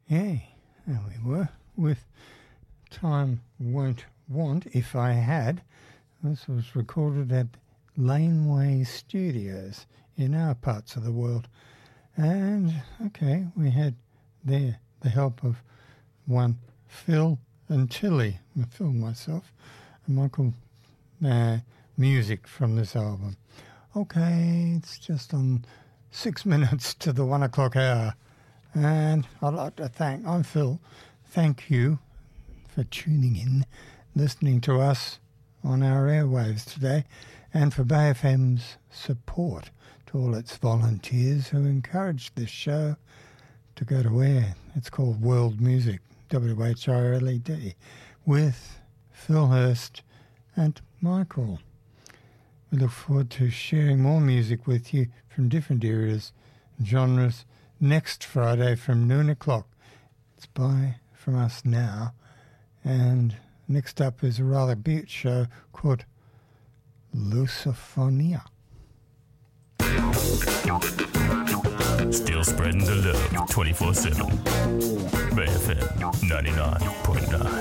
Yeah, there we were with Time Won't Want If I Had. This was recorded at Laneway Studios in our parts of the world. And, okay, we had there the help of one Phil and Tilly, Phil myself, and Michael, music from this album. Okay, it's just on 6 minutes to the 1 o'clock hour. And I'd like to I'm Phil. Thank you for tuning in, listening to us on our airwaves today, and for Bay FM's support to all its volunteers who encouraged this show to go to air. It's called World Music, WHILED, with Phil Hurst and Michael. We look forward to sharing more music with you from different eras and genres next Friday from noon o'clock. It's bye from us now. And next up is a rather beaut show called Lusophonia. Still spreading the love 24/7. Bay FM 99.9.